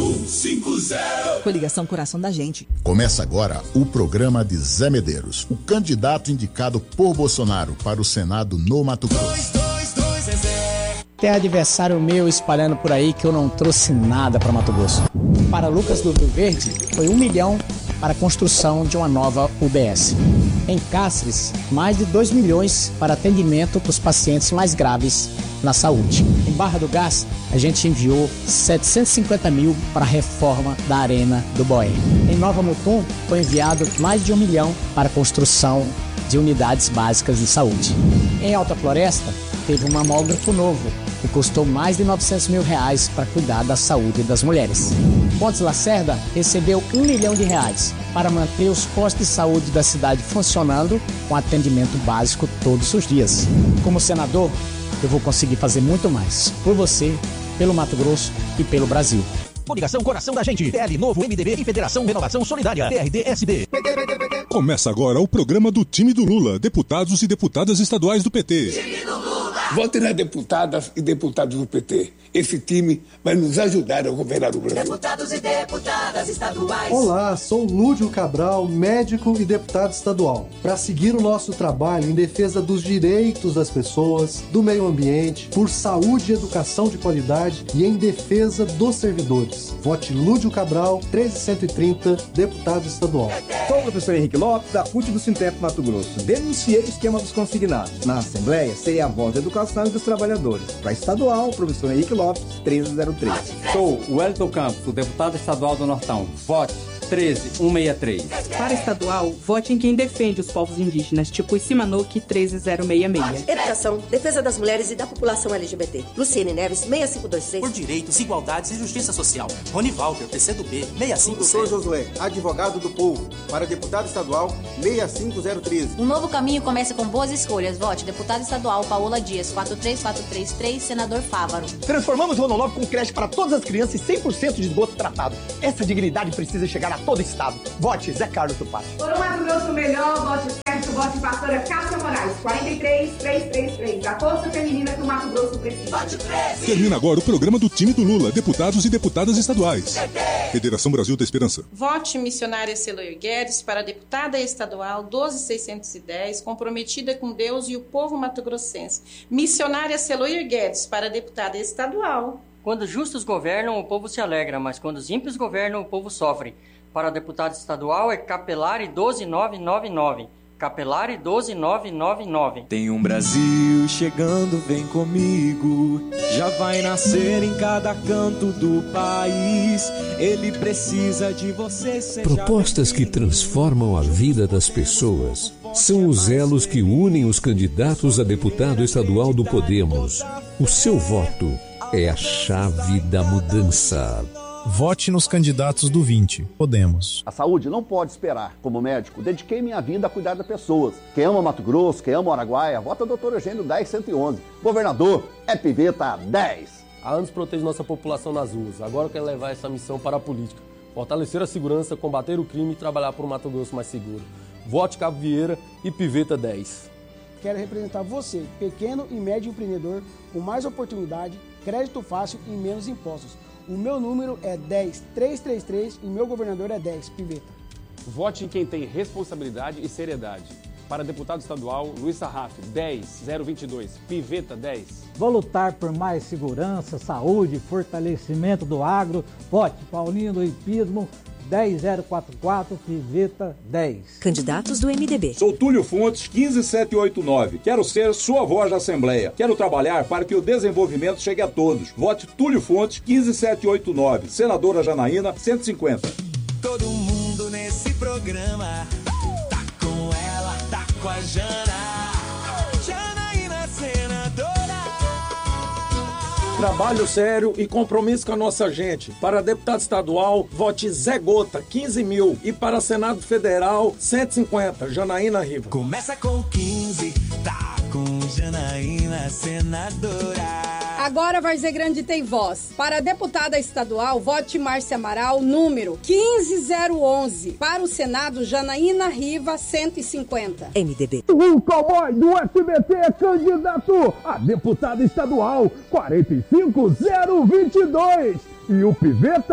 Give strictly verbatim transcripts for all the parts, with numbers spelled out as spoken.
cento e cinquenta. Coligação Coração da Gente. Começa agora o programa de Zé Medeiros, o candidato indicado por Bolsonaro para o Senado no Mato Grosso. dois, dois, dois, Zezé. Tem adversário meu espalhando por aí que eu não trouxe nada para Mato Grosso. Para Lucas do Rio Verde, foi um milhão para a construção de uma nova U B S. Em Cáceres, mais de dois milhões para atendimento dos pacientes mais graves na saúde. Em Barra do Gás, a gente enviou setecentos e cinquenta mil para a reforma da Arena do Boé. Em Nova Mutum, foi enviado mais de um milhão para a construção de unidades básicas de saúde. Em Alta Floresta, teve um mamógrafo novo, que custou mais de novecentos mil reais para cuidar da saúde das mulheres. Pontes Lacerda recebeu um milhão de reais para manter os postos de saúde da cidade funcionando com atendimento básico todos os dias. Como senador, eu vou conseguir fazer muito mais por você, pelo Mato Grosso e pelo Brasil. Coligação Coração da Gente, P L Novo, M D B e Federação Renovação Solidária, P R D S D. Começa agora o programa do time do Lula, deputados e deputadas estaduais do P T. Time do Lula. Vote nas deputadas e deputados do P T. Esse time vai nos ajudar a governar o Brasil. Deputados e deputadas estaduais. Olá, sou Lúdio Cabral, médico e deputado estadual. Para seguir o nosso trabalho em defesa dos direitos das pessoas, do meio ambiente, por saúde e educação de qualidade e em defesa dos servidores. Vote Lúdio Cabral, treze cento e trinta, deputado estadual. Sou o professor Henrique Lopes, da C U T do Sintep Mato Grosso. Denunciei o esquema dos consignados. Na Assembleia, serei a voz da educação e dos trabalhadores. Para estadual, professor Henrique Lopes, treze zero três. Sou o Wellington Campos, o deputado estadual do Nortão. Vote treze cento e sessenta e três. Para estadual, vote em quem defende os povos indígenas, tipo Isimanuque, treze zero seis seis. Educação, defesa das mulheres e da população L G B T. Luciene Neves, seis cinco dois três. Por direitos, igualdades e justiça social. Rony Walter, P C do B, seis cinco zero. Doutor Josué, advogado do povo. Para deputado estadual, seis cinco zero três. Um novo caminho começa com boas escolhas. Vote deputado estadual Paola Dias, quatro três quatro três três, senador Fávaro. Transformamos o Ano Novo com creche para todas as crianças e cem por cento de esgoto tratado. Essa dignidade precisa chegar a todo o estado. Vote Zé Carlos do Pato. Por um Mato Grosso melhor, vote certo, vote pastora Cássia Moraes, quarenta e três trezentos e trinta e três. A força feminina que o Mato Grosso precisa. Vote treze. Termina agora o programa do time do Lula, deputados e deputadas estaduais. Federação Brasil da Esperança. Vote missionária Celoir Guedes para deputada estadual doze mil seiscentos e dez, comprometida com Deus e o povo mato-grossense. Missionária Celoir Guedes para deputada estadual. Quando justos governam, o povo se alegra, mas quando os ímpios governam, o povo sofre. Para deputado estadual é Capelari doze mil novecentos e noventa e nove. Capelari doze mil novecentos e noventa e nove. Tem um Brasil chegando, vem comigo. Já vai nascer em cada canto do país. Ele precisa de você. Propostas que transformam a vida das pessoas são os elos que unem os candidatos a deputado estadual do Podemos. O seu voto é a chave da mudança. Vote nos candidatos do vinte. Podemos. A saúde não pode esperar. Como médico, dediquei minha vida a cuidar da pessoas. Quem ama Mato Grosso, quem ama o Araguaia, vota doutor Eugênio dez cento e onze. Governador, é Piveta dez. Há anos protejo nossa população nas ruas. Agora eu quero levar essa missão para a política. Fortalecer a segurança, combater o crime e trabalhar por um Mato Grosso mais seguro. Vote Cabo Vieira e Piveta dez. Quero representar você, pequeno e médio empreendedor, com mais oportunidade, crédito fácil e menos impostos. O meu número é dez trezentos e trinta e três e meu governador é dez, Piveta. Vote em quem tem responsabilidade e seriedade. Para deputado estadual, Luiz Sarraf, dez zero vinte e dois, Piveta dez. Vou lutar por mais segurança, saúde, fortalecimento do agro. Vote Paulinho do Hipismo, dez zero quatro quatro, Piveta dez. Candidatos do M D B. Sou Túlio Fontes, quinze sete oito nove. Quero ser sua voz da Assembleia. Quero trabalhar para que o desenvolvimento chegue a todos. Vote Túlio Fontes, quinze sete oito nove. Senadora Janaína, cento e cinquenta. Todo mundo nesse programa tá com ela, tá com a Jana. Janaína senadora. Trabalho sério e compromisso com a nossa gente. Para deputado estadual, vote Zé Gota, quinze mil. E para Senado Federal, cento e cinquenta, Janaína Riva. Começa com quinze, tá com Janaína senadora. Agora Várzea Grande tem voz. Para deputada estadual, vote Márcia Amaral, número quinze zero onze. Para o Senado, Janaína Riva, cento e cinquenta. M D B. O cowboy do S B T é candidato a deputado estadual, quarenta e cinco zero vinte e dois. E o Piveta,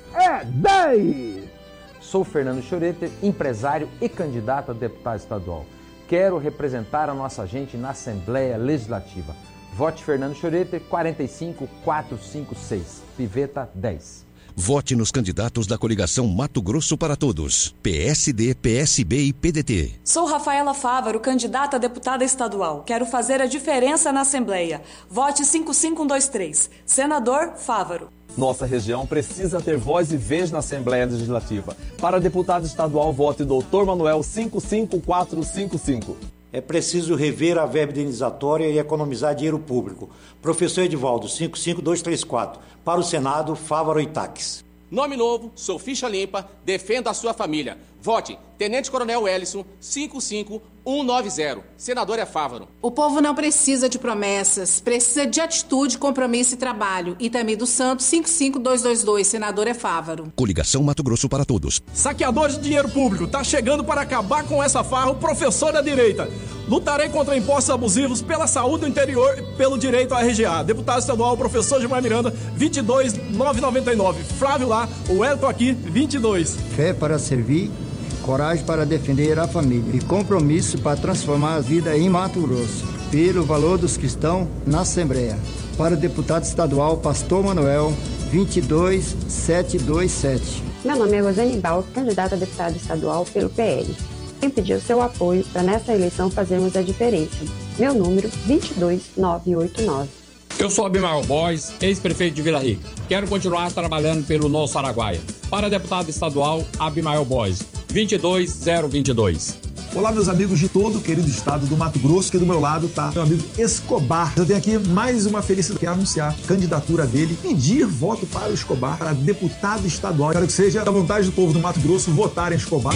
é dez. Sou Fernando Schoreter, empresário e candidato a deputado estadual. Quero representar a nossa gente na Assembleia Legislativa. Vote Fernando Schoreter, quatro cinco quatro cinco seis, Piveta dez. Vote nos candidatos da coligação Mato Grosso para Todos, P S D, P S B e P D T. Sou Rafaela Fávaro, candidata a deputada estadual. Quero fazer a diferença na Assembleia. Vote cinco cinco um dois três, Senador Fávaro. Nossa região precisa ter voz e vez na Assembleia Legislativa. Para deputado estadual, vote doutor Manuel cinco cinco quatro cinco cinco. É preciso rever a verba indenizatória e economizar dinheiro público. Professor Edivaldo, cinco cinco dois três quatro. Para o Senado, Fávaro Itaques. Nome novo, sou ficha limpa, defenda a sua família. Vote Tenente Coronel Ellison, cinco cinco um nove zero. Senador é Fávaro. O povo não precisa de promessas, precisa de atitude, compromisso e trabalho. Itami dos Santos, cinco cinco dois dois dois. Senador é Fávaro. Coligação Mato Grosso para Todos. Saqueadores de dinheiro público, tá chegando para acabar com essa farra o professor da direita. Lutarei contra impostos abusivos pela saúde do interior e pelo direito à R G A. Deputado estadual, professor Gilmar Miranda, vinte e dois novecentos e noventa e nove. Flávio lá, o Elton aqui, vinte e dois. Fé para servir, coragem para defender a família e compromisso para transformar a vida em Mato Grosso, pelo valor dos que estão na Assembleia. Para deputado estadual, Pastor Manuel, vinte e dois setecentos e vinte e sete. Meu nome é Rosane Bal, candidata a deputada estadual pelo P L. Quem pediu seu apoio para nessa eleição fazermos a diferença. Meu número, vinte e dois novecentos e oitenta e nove. Eu sou Abimael Bois, ex-prefeito de Vila Rica. Quero continuar trabalhando pelo Nosso Araguaia. Para deputado estadual, Abimael Bois, vinte e dois zero vinte e dois. Olá, meus amigos de todo o querido estado do Mato Grosso, que do meu lado tá meu amigo Escobar. Eu tenho aqui mais uma felicidade, que é anunciar a candidatura dele, pedir voto para o Escobar, para deputado estadual. Quero que seja da vontade do povo do Mato Grosso votar em Escobar.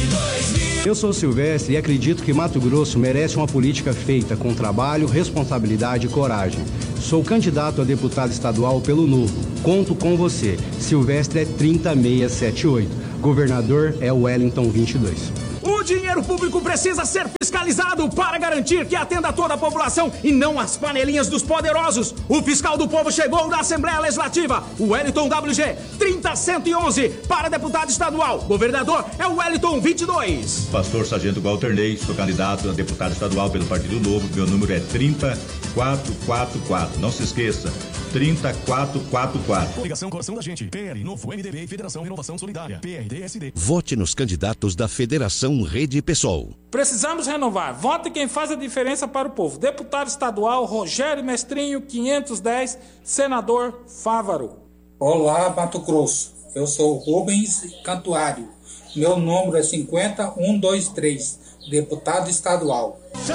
Eu sou Silvestre e acredito que Mato Grosso merece uma política feita com trabalho, responsabilidade e coragem. Sou candidato a deputado estadual pelo Novo. Conto com você. Silvestre é trinta mil seiscentos e setenta e oito. Governador é o Wellington vinte e dois. O dinheiro público precisa ser fiscalizado para garantir que atenda a toda a população e não as panelinhas dos poderosos. O fiscal do povo chegou na Assembleia Legislativa, o Wellington W G, trinta cento e onze, para deputado estadual. Governador é o Wellington vinte e dois. Pastor Sargento Walter Ney, sou candidato a deputado estadual pelo Partido Novo. Meu número é trinta quatro quatro quatro. Não se esqueça, trinta quatro quatro quatro. Coligação Coração da Gente, P L, Novo, M D B e Federação Renovação Solidária, P R D S D. Vote nos candidatos da Federação Rede Pessoal. Precisamos renovar. Vote quem faz a diferença para o povo. Deputado estadual Rogério Mestrinho, quinhentos e dez, Senador Fávaro. Olá, Mato Grosso. Eu sou Rubens Cantuário. Meu número é cinquenta um dois três, deputado estadual.